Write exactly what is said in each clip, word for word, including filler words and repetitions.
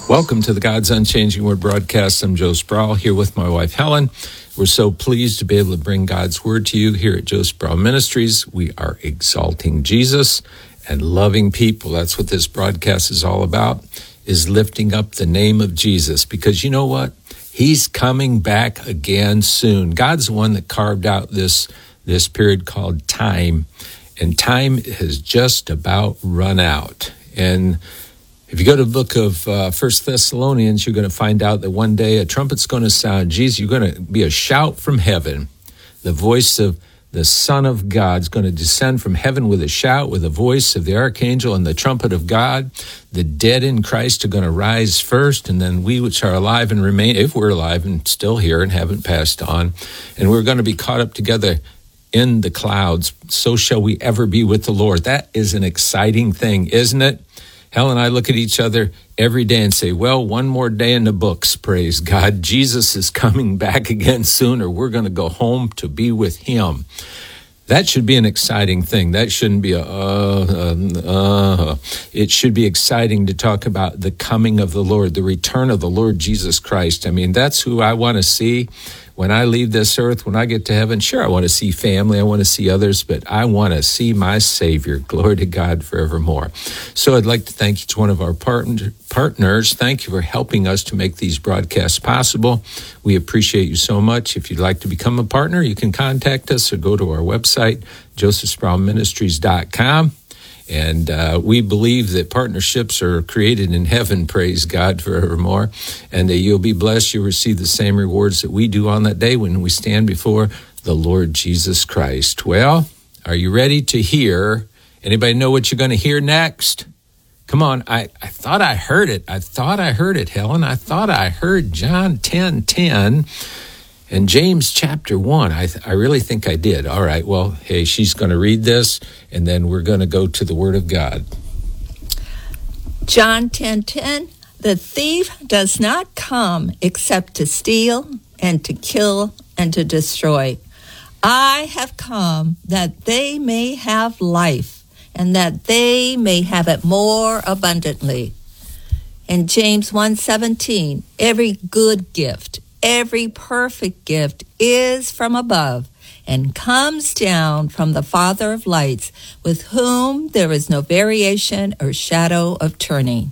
Welcome to the God's Unchanging Word broadcast. I'm Joe Sproul here with my wife, Helen. We're so pleased to be able to bring God's Word to you here at Joe Sproul Ministries. We are exalting Jesus and loving people. That's what this broadcast is all about, is lifting up the name of Jesus. Because you know what? He's coming back again soon. God's the one that carved out this, this period called time. And time has just about run out. And if you go to the book of uh, First Thessalonians, you're going to find out that one day a trumpet's going to sound. Jesus, you're going to be a shout from heaven. The voice of the Son of God is going to descend from heaven with a shout, with the voice of the archangel and the trumpet of God. The dead in Christ are going to rise first, and then we which are alive and remain, if we're alive and still here and haven't passed on, and we're going to be caught up together in the clouds. So shall we ever be with the Lord. That is an exciting thing, isn't it? Helen and I look at each other every day and say, well, one more day in the books, praise God. Jesus is coming back again soon, or we're going to go home to be with him. That should be an exciting thing. That shouldn't be a, uh, uh, uh. It should be exciting to talk about the coming of the Lord, the return of the Lord Jesus Christ. I mean, that's who I want to see when I leave this earth, when I get to heaven. Sure, I want to see family, I want to see others, but I want to see my Savior. Glory to God forevermore. So I'd like to thank each one of our partner, partners. Thank you for helping us to make these broadcasts possible. We appreciate you so much. If you'd like to become a partner, you can contact us or go to our website, joseph sproul ministries dot com. And uh, we believe that partnerships are created in heaven, praise God forevermore, and that you'll be blessed. You'll receive the same rewards that we do on that day when we stand before the Lord Jesus Christ. Well, are you ready to hear? Anybody know what you're going to hear next? Come on, I, I thought I heard it. I thought I heard it, Helen. I thought I heard John ten ten. And James chapter one, I th- I really think I did. All right, well, hey, she's going to read this, and then we're going to go to the Word of God. John ten ten, the thief does not come except to steal and to kill and to destroy. I have come that they may have life, and that they may have it more abundantly. And James one seventeen, every good gift, every perfect gift is from above and comes down from the Father of lights, with whom there is no variation or shadow of turning.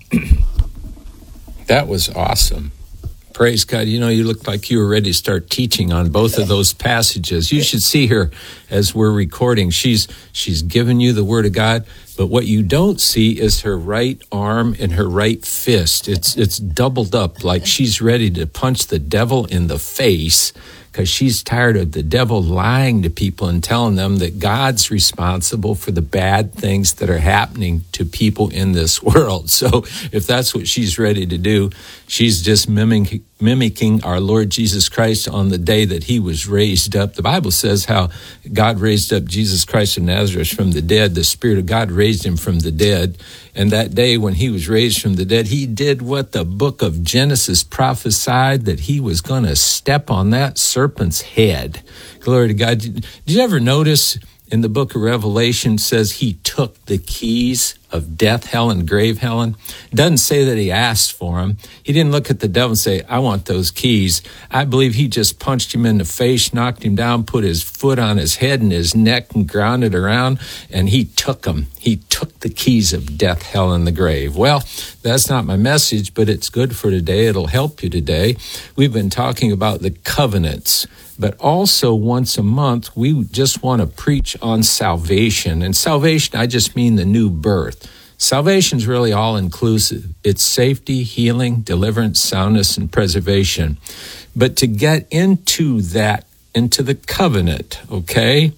That was awesome. Praise God. You know, you looked like you were ready to start teaching on both of those passages. You should see her as we're recording. She's she's given you the Word of God, but what you don't see is her right arm and her right fist. It's it's doubled up like she's ready to punch the devil in the face, because she's tired of the devil lying to people and telling them that God's responsible for the bad things that are happening to people in this world. So if that's what she's ready to do, she's just mimicking, mimicking our Lord Jesus Christ on the day that he was raised up. The Bible says how God raised up Jesus Christ of Nazareth from the dead. The Spirit of God raised him from the dead. And that day when he was raised from the dead, he did what the book of Genesis prophesied, that he was going to step on that serpent's head. Glory to God. Did you ever notice in the book of Revelation says he took the keys of death, hell, and grave, Helen? It doesn't say that he asked for them. He didn't look at the devil and say, I want those keys. I believe he just punched him in the face, knocked him down, put his foot on his head and his neck and grounded around, and he took them. He took the keys of death, hell, and the grave. Well, that's not my message, but it's good for today. It'll help you today. We've been talking about the covenants, but also once a month, we just want to preach on salvation. And salvation, I just mean the new birth. Salvation is really all-inclusive. It's safety, healing, deliverance, soundness, and preservation. But to get into that, into the covenant, okay,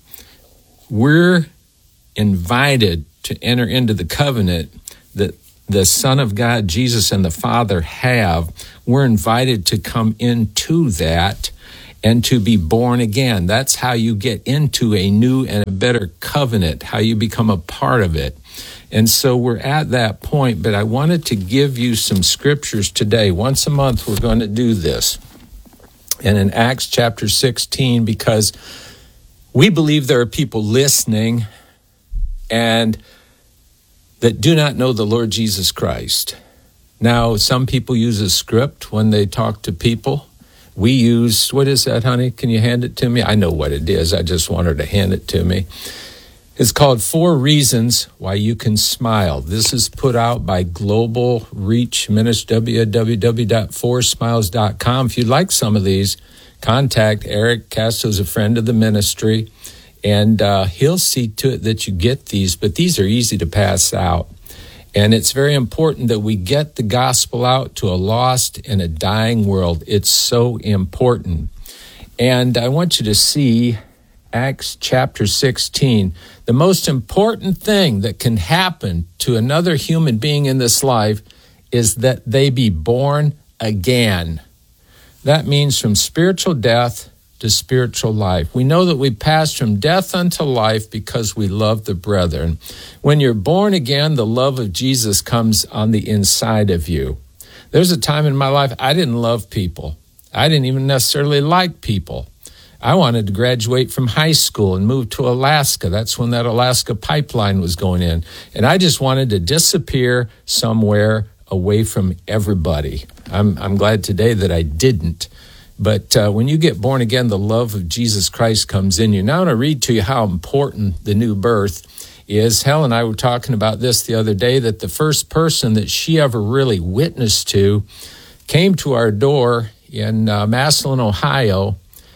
we're invited to enter into the covenant that the Son of God, Jesus, and the Father have. We're invited to come into that and to be born again. That's how you get into a new and a better covenant, how you become a part of it. And so we're at that point, but I wanted to give you some scriptures today. Once a month, we're going to do this. And in Acts chapter sixteen, because we believe there are people listening and that do not know the Lord Jesus Christ. Now, some people use a script when they talk to people. We use, what is that, honey? Can you hand it to me? I know what it is. I just want her to hand it to me. It's called Four Reasons Why You Can Smile. This is put out by Global Reach Ministry, w w w dot four smiles dot com. If you'd like some of these, contact Eric Castro, a friend of the ministry, and uh, he'll see to it that you get these. But these are easy to pass out. And it's very important that we get the gospel out to a lost and a dying world. It's so important. And I want you to see Acts chapter sixteen. The most important thing that can happen to another human being in this life is that they be born again. That means from spiritual death to spiritual life. We know that we pass from death unto life because we love the brethren. When you're born again, the love of Jesus comes on the inside of you. There's a time in my life I didn't love people. I didn't even necessarily like people. I wanted to graduate from high school and move to Alaska. That's when that Alaska pipeline was going in. And I just wanted to disappear somewhere away from everybody. I'm, I'm glad today that I didn't. But uh, when you get born again, the love of Jesus Christ comes in you. Now I want to read to you how important the new birth is. Helen and I were talking about this the other day, that the first person that she ever really witnessed to came to our door in uh, Massillon, Ohio.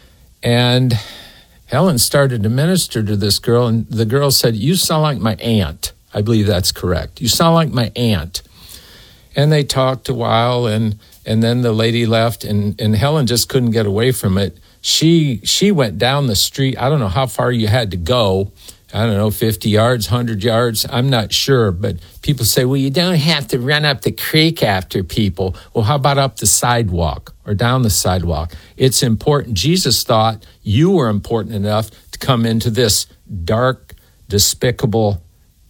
And Helen started to minister to this girl, and the girl said, "You sound like my aunt." I believe that's correct. "You sound like my aunt." And they talked a while, and and then the lady left, and, and Helen just couldn't get away from it. She she went down the street. I don't know how far you had to go. I don't know, fifty yards, one hundred yards. I'm not sure, but people say, well, you don't have to run up the creek after people. Well, how about up the sidewalk or down the sidewalk? It's important. Jesus thought you were important enough to come into this dark, despicable,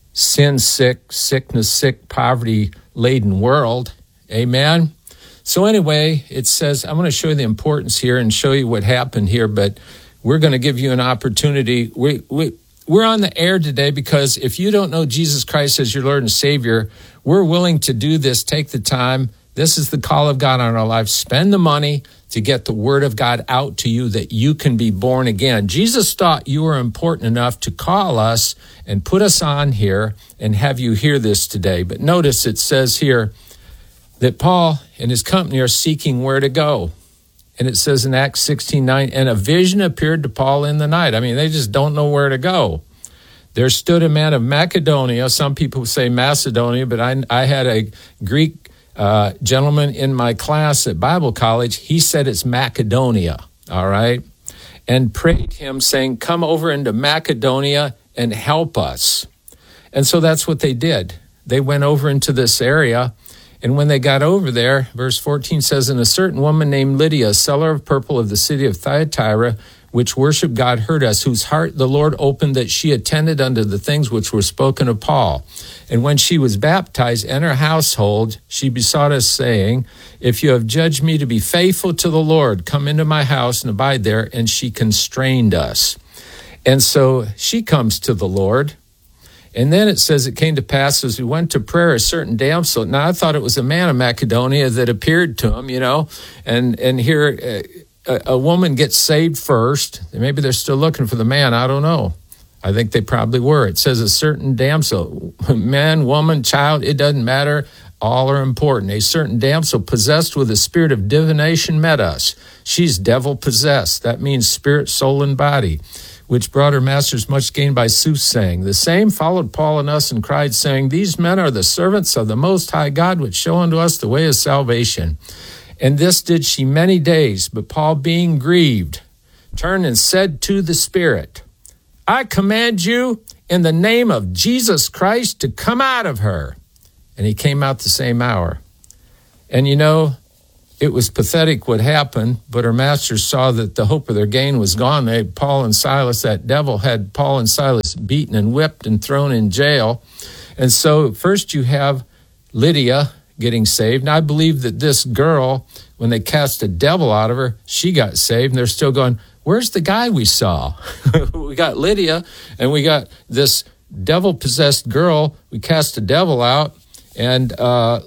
sin-sick, sickness-sick, poverty-laden world. Amen? So anyway, it says, I'm going to show you the importance here and show you what happened here, but we're going to give you an opportunity. We we We're on the air today because if you don't know Jesus Christ as your Lord and Savior, we're willing to do this. Take the time. This is the call of God on our life. Spend the money to get the word of God out to you that you can be born again. Jesus thought you were important enough to call us and put us on here and have you hear this today. But notice it says here that Paul and his company are seeking where to go. And it says in Acts sixteen nine, and a vision appeared to Paul in the night. I mean, they just don't know where to go. There stood a man of Macedonia. Some people say Macedonia, but I, I had a Greek uh, gentleman in my class at Bible college. He said it's Macedonia, all right? And prayed him, saying, come over into Macedonia and help us. And so that's what they did. They went over into this area. And when they got over there, verse fourteen says, and a certain woman named Lydia, a seller of purple of the city of Thyatira, which worshiped God, heard us, whose heart the Lord opened, that she attended unto the things which were spoken of Paul. And when she was baptized and her household, she besought us, saying, if you have judged me to be faithful to the Lord, come into my house and abide there. And she constrained us. And so she comes to the Lord. And then it says it came to pass as we went to prayer, a certain damsel. Now, I thought it was a man of Macedonia that appeared to him, you know, and, and here uh, a, a woman gets saved first. Maybe they're still looking for the man. I don't know. I think they probably were. It says a certain damsel, man, woman, child, it doesn't matter. All are important. A certain damsel possessed with a spirit of divination met us. She's devil possessed. That means spirit, soul, and body, which brought her masters much gain by soothsaying. The same followed Paul and us and cried, saying, these men are the servants of the Most High God, which show unto us the way of salvation. And this did she many days. But Paul, being grieved, turned and said to the Spirit, I command you in the name of Jesus Christ to come out of her. And he came out the same hour. And you know, it was pathetic what happened, but her masters saw that the hope of their gain was gone. They, Paul and Silas, that devil had Paul and Silas beaten and whipped and thrown in jail. And so first you have Lydia getting saved. And I believe that this girl, when they cast a devil out of her, she got saved. And they're still going, where's the guy we saw? We got Lydia, and we got this devil-possessed girl. We cast a devil out, and uh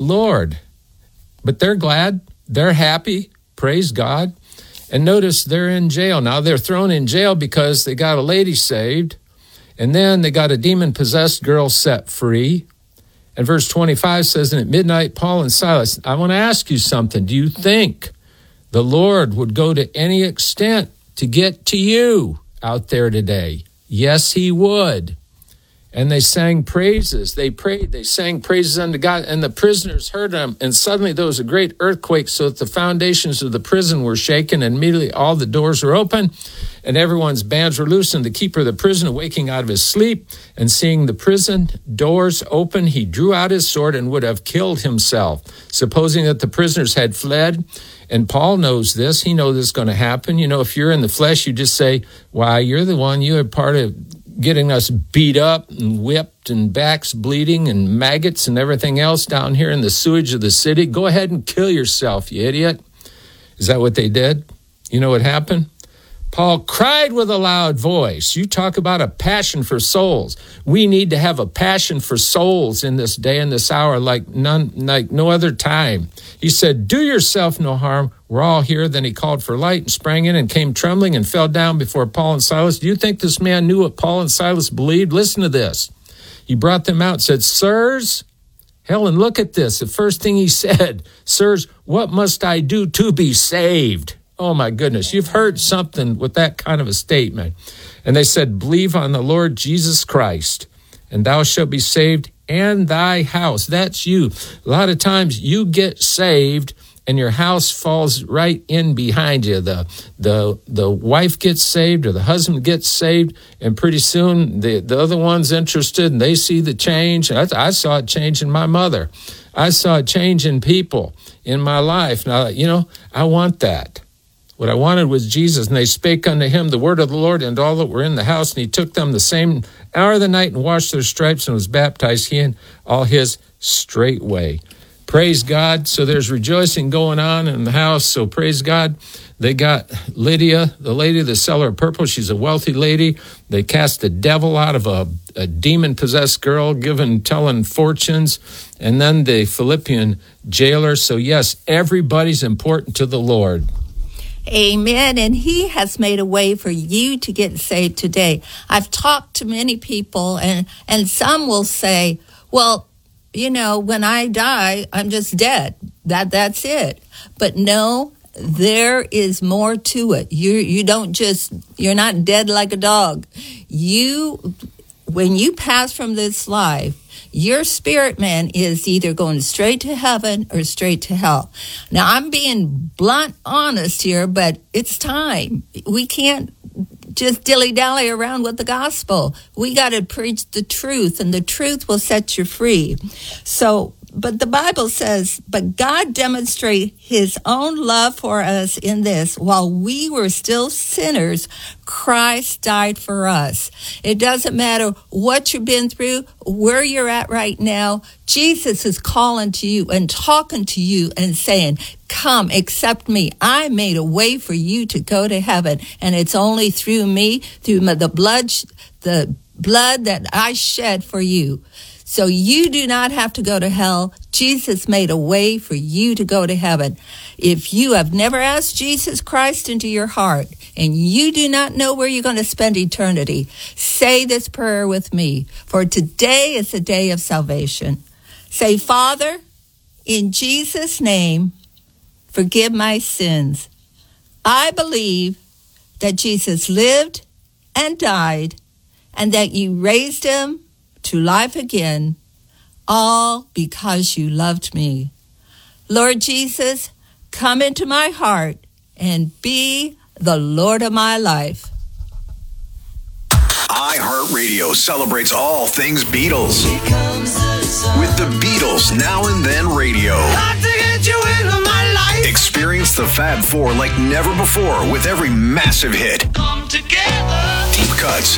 Lord. But they're glad. They're happy. Praise God. And notice they're in jail. Now they're thrown in jail because they got a lady saved. And then they got a demon-possessed girl set free. And verse twenty-five says, and at midnight, Paul and Silas, I want to ask you something. Do you think the Lord would go to any extent to get to you out there today? Yes, he would. And they sang praises. They prayed. They sang praises unto God. And the prisoners heard them. And suddenly there was a great earthquake so that the foundations of the prison were shaken. And immediately all the doors were open. And everyone's bands were loose. And the keeper of the prison, waking out of his sleep and seeing the prison doors open, he drew out his sword and would have killed himself, supposing that the prisoners had fled. And Paul knows this. He knows this is going to happen. You know, if you're in the flesh, you just say, why, you're the one, you are part of getting us beat up and whipped and backs bleeding and maggots and everything else down here in the sewage of the city. Go ahead and kill yourself, you idiot. Is that what they did? You know what happened? Paul cried with a loud voice. You talk about a passion for souls. We need to have a passion for souls in this day and this hour like none, like no other time. He said, do yourself no harm. We're all here. Then he called for light and sprang in and came trembling and fell down before Paul and Silas. Do you think this man knew what Paul and Silas believed? Listen to this. He brought them out and said, sirs, Helen, look at this. The first thing he said, sirs, what must I do to be saved? Oh, my goodness. You've heard something with that kind of a statement. And they said, believe on the Lord Jesus Christ, and thou shalt be saved and thy house. That's you. A lot of times you get saved and your house falls right in behind you. The the the wife gets saved or the husband gets saved, and pretty soon the, the other one's interested and they see the change. I, I saw a change in my mother. I saw a change in people in my life. Now, you know, I want that. What I wanted was Jesus, and they spake unto him the word of the Lord and all that were in the house, and he took them the same hour of the night and washed their stripes and was baptized, he and all his straightway. Praise God. So there's rejoicing going on in the house. So praise God. They got Lydia, the lady of the seller of purple. She's a wealthy lady. They cast the devil out of a, a demon-possessed girl, giving, telling fortunes. And then the Philippian jailer. So yes, everybody's important to the Lord. Amen. And he has made a way for you to get saved today. I've talked to many people, and, and some will say, well, you know, when I die, I'm just dead. That that's it. But no, there is more to it. You you don't just, you're not dead like a dog. You, when you pass from this life, your spirit man is either going straight to heaven or straight to hell. Now, I'm being blunt honest here, but it's time. We can't just dilly-dally around with the gospel. We got to preach the truth, and the truth will set you free. So, but the Bible says, but God demonstrated his own love for us in this. While we were still sinners, Christ died for us. It doesn't matter what you've been through, where you're at right now. Jesus is calling to you and talking to you and saying, come, accept me. I made a way for you to go to heaven. And it's only through me, through the blood, the blood that I shed for you. So you do not have to go to hell. Jesus made a way for you to go to heaven. If you have never asked Jesus Christ into your heart and you do not know where you're going to spend eternity, say this prayer with me. For today is the day of salvation. Say, Father, in Jesus' name, forgive my sins. I believe that Jesus lived and died and that you raised him to life again, all because you loved me. Lord Jesus, come into my heart and be the Lord of my life. iHeartRadio celebrates all things Beatles with the Beatles Now and Then Radio. Experience the Fab Four like never before with every massive hit, come together, deep cuts,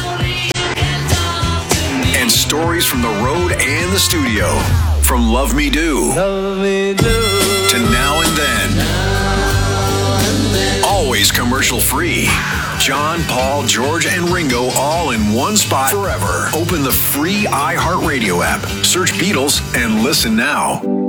and stories from the road and the studio. From Love Me Do, Love Me Do to Now and Then. Now and then. Always commercial free. John, Paul, George, and Ringo all in one spot forever. Open the free iHeartRadio app. Search Beatles and listen now.